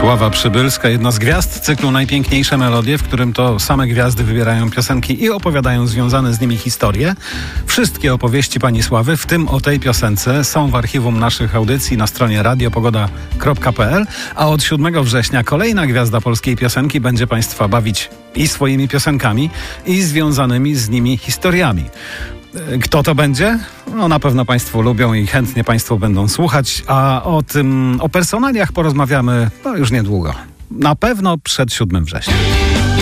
Sława Przybylska, jedna z gwiazd cyklu Najpiękniejsze Melodie, w którym to same gwiazdy wybierają piosenki i opowiadają związane z nimi historie. Wszystkie opowieści pani Sławy, w tym o tej piosence, są w archiwum naszych audycji na stronie radiopogoda.pl, a od 7 września kolejna gwiazda polskiej piosenki będzie państwa bawić i swoimi piosenkami, i związanymi z nimi historiami. Kto to będzie? No na pewno państwo lubią i chętnie państwo będą słuchać, a o personaliach porozmawiamy już niedługo. Na pewno przed 7 września.